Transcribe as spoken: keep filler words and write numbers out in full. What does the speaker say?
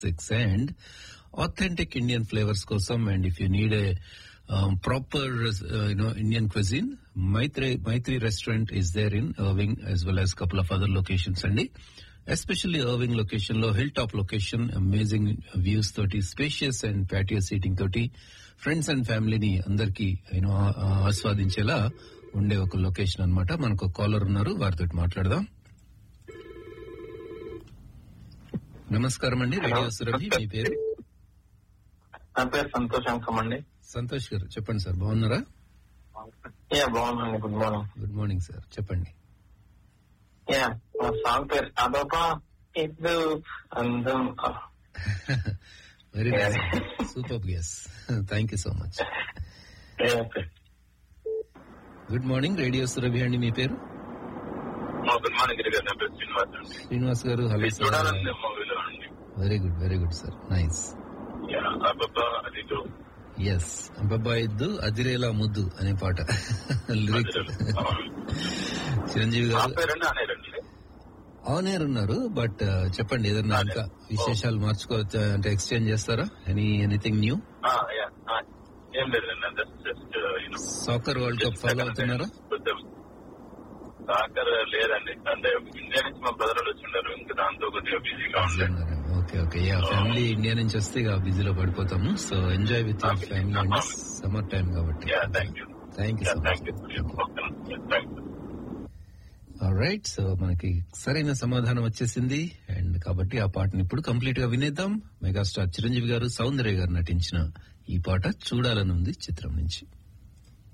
and authentic Indian flavors kosam. And if you need a um, proper uh, you know Indian cuisine, Maitri Maitri restaurant is there in Irving as well as couple of other locations andi. Especially Irving location lo hilltop location, amazing views toti, spacious and patio seating toti, friends and family ni andarki you know ఆస్వాదించేలా ఉండే ఒక location అన్నమాట. మనకు caller ఉన్నారు, వారితో మాట్లాడదాం. నమస్కారం అండి, radio Surabhi, మీ పేరు? నా పేరు సంతోష్ అంకం అండి. సంతోష్ గారు చెప్పండి సార్, బాగున్నారా? బాగున్నాండి. Good morning. Good morning sir, చెప్పండి. యా సాంగ్ పేరు అదొక ఇద్దు అందం. Very nice, super guess, thank you so much. Good morning, radio Surabhi అండి, మీ పేరు? గుడ్ మార్నింగ్ నా పేరు శ్రీనివాస్ అండి. శ్రీనివాస్ గారు, hello sir. Very good, very good sir, nice. Yes, అబ్బబ్బా ఇద్దు అదిరేలా ముద్దు అనే పాట లిరిక్. చిరంజీవి గారు ఆన్ ఎయిర్ ఉన్నారు, బట్ చెప్పండి ఏదన్నా ఇంకా విశేషాలు మార్చుకోవచ్చు అంటే ఎక్స్చేంజ్ చేస్తారా? Any anything new? Soccer world cup follow అవుతున్నారా? సాకర్ లేదండి, అంటే ఇండియా నుంచి మా బ్రదర్ వచ్చి ఉన్నారు, ఇంకా దాంతో కొద్దిగా బిజీగా ఉంటారు. ఓకే ఓకే, ఫ్యామిలీ ఇండియా నుంచి వస్తే ఇక బిజీలో పడిపోతాము. So enjoy with your family అండి, సమ్మర్ టైం కాబట్టి. Thank you so much. Right, so మనకి సరైన సమాధానం వచ్చేసింది. అండ్ కాబట్టి ఆ పాటని ఇప్పుడు కంప్లీట్ గా వినేద్దాం. మెగాస్టార్ చిరంజీవి గారు, సౌందర్య గారు నటించిన ఈ పాట చూడాలనుంది చిత్రం నుంచి.